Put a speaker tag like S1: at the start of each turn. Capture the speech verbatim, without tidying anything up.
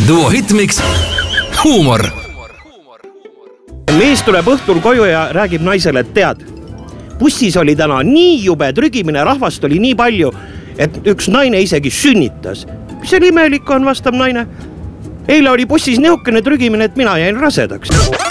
S1: Duo Hitmix huumor.
S2: Mees tuleb õhtul koju ja räägib naisele, et tead, bussis oli täna nii jube trügimine, rahvast oli nii palju, et üks naine isegi sünnitas. Mis see imelik on, vastab naine. Eile oli bussis nihukene trügimine, et mina jäin rasedaks.